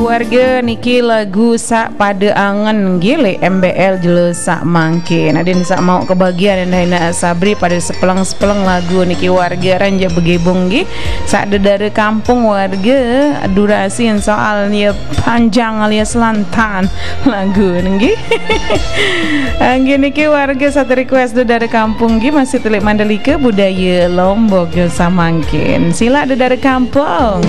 Warga niki lagu sak pada angan gile MBL jelas sak mangkin. Adin sak mau kebagian dan sabri pada sepelang-sepelang lagu niki warga ranja begebung gi sak dedare kampung warga durasi yang soalnya panjang alias lantan lagu niki. Angin niki warga satu request dedare kampung gi masih telik Mandalika budaya Lombok jelas sak mangkin. Sila dedare kampung.